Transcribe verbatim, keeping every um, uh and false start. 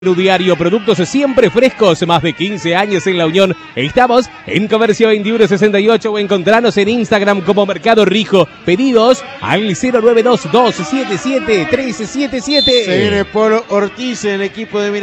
Diario, productos siempre frescos, más de quince años en la Unión. Estamos en Comercio veintiuno sesenta y ocho o encontranos en Instagram como Mercado Rijo. Pedidos al cero nueve dos dos siete siete tres siete siete. Se viene Polo Ortiz en el equipo de Miranda.